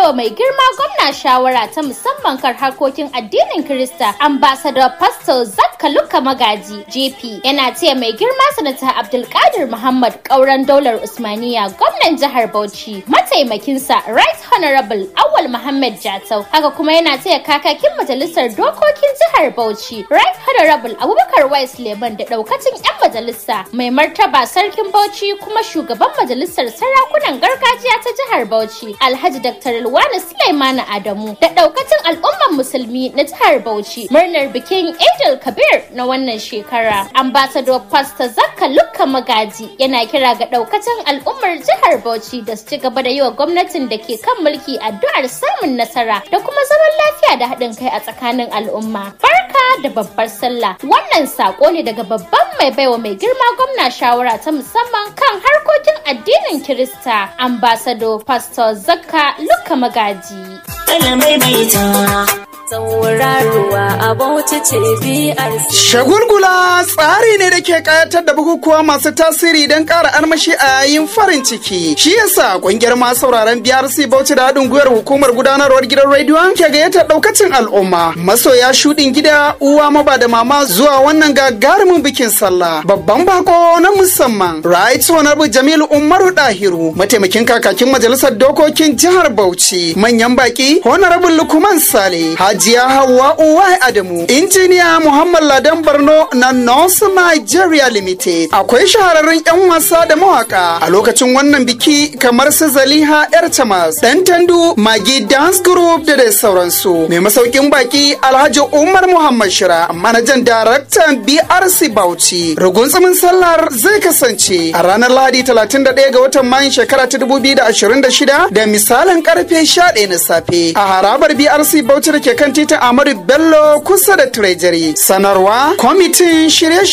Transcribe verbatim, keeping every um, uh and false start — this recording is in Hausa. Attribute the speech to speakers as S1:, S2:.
S1: baiwa mai girma gwamna shawara ta musamman kan harkokin addinin Kirista Ambassador Pastor Zakka Luka Magaji J P yana taya mai girma sanata Abdulkadir Muhammad Kauran Daular Usmaniya gwamnan jihar Bauchi mataimakinsa Right Honorable Awal Muhammad Jatau. Haka kuma yana taya kakakin majalisar dokokin jihar Bauchi Right Honorable Abubakar Wais Leman da daukacin yan majalisa mai martaba sarkin Bauchi kuma shugaban majalisar sarakunan gargajiya ta jihar Bauchi Alhaji Doctor Ilwana Sulaimana Adamu da daukacin al'umman musulmi na jihar Bauchi murnar bikin Eid Kabir na wannan shekara. Ambassador Pastor Zakka Luka Magaji yana kira ga daukacin al'ummar jihar Bauchi da su ci gaba da yi wa gwamnatin da ke kan mulki addu'ar samun nasara da kuma zaman lafiya da haɗin kai a tsakanin al'umma. Barka da babbar sallah. Wannan sako ne daga babban mai baiwa mai girma gwamna shawara ta musamman kan harkokin addinin Kirista Ambassador Pastor Zakka Luka Magaji.
S2: Shagulgula tsari ne da ke kayatar da bukukuwa masu tasiri don ƙara armashi a yayin farin ciki. Shi yasa ƙungiyar masu sauraron B R C Bauchi da haɗin gwiwar hukumar gudanarwar gidan rediyon ke gayyatar ɗaukacin al'umma. Masoya shuɗin gida uwa maba da mama zuwa wannan gagarumin bikin sallah. Babban bako na musamman Right Honorable Jamilu Umaru Dahiru mataimakin kakakin majalisar dokokin jihar Bauchi. Manyan baki Honorable Lukman Sale, Hajiya Hauwa Uwai Adamu, Injiniya Muhammad Ladan Barno na North Nigeria Limited. Akwai shahararrun 'yan wasa da mawaka a lokacin wannan biki kamar su Zaliha Yar Tamas, Dan Tandu, Magi Dance Group da dai sauransu. Mai masaukin baki Alhaji Umar Muhammad Shira, manajan daraktan B R C Bauchi. Rugunsumin sallar zai kasance a ranar Lahadi talatin da ɗaya ga watan Mayun shekara ta dubu biyu da ashirin da shida da misalin karfe sha ɗaya na safe a harabar B R C Bauchi da ke kan titin Ahmadu Bello kusa da Treasury. Sanarwa kwamitin shirye